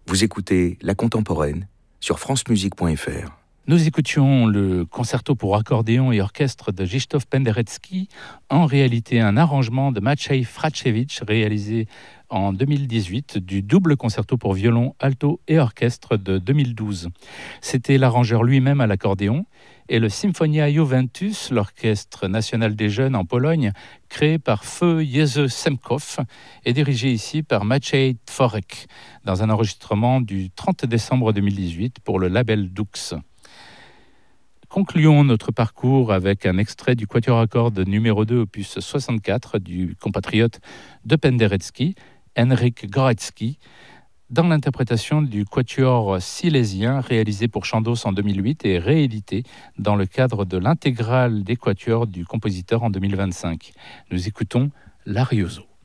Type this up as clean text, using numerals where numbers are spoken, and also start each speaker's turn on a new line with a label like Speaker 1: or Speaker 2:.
Speaker 1: Vous écoutez La Contemporaine sur francemusique.fr.
Speaker 2: Nous écoutions le concerto pour accordéon et orchestre de Krzysztof Penderecki, en réalité un arrangement de Maciej Fraszkiewicz réalisé en 2018 du double concerto pour violon, alto et orchestre de 2012. C'était l'arrangeur lui-même à l'accordéon et le Symphonia Juventus, l'orchestre national des jeunes en Pologne, créé par feu Jerzy Semkow et dirigé ici par Maciej Tworek dans un enregistrement du 30 décembre 2018 pour le label Dux. Concluons notre parcours avec un extrait du quatuor à cordes numéro 2 opus 64 du compatriote de Penderecki, Henryk Górecki, dans l'interprétation du quatuor silésien réalisé pour Chandos en 2008 et réédité dans le cadre de l'intégrale des quatuors du compositeur en 2025. Nous écoutons l'Arioso.